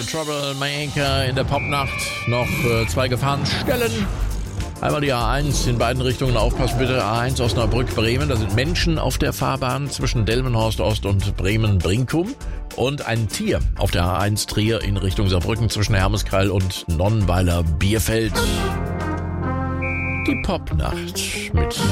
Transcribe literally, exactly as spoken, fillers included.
Troublemaker in der Popnacht. Noch äh, zwei Gefahrenstellen. Einmal die A eins in beiden Richtungen, aufpassen bitte. A eins Osnabrück-Bremen, da sind Menschen auf der Fahrbahn zwischen Delmenhorst Ost und Bremen-Brinkum. Und ein Tier auf der A eins Trier in Richtung Saarbrücken zwischen Hermeskeil und Nonnweiler-Bierfeld. Die Popnacht mit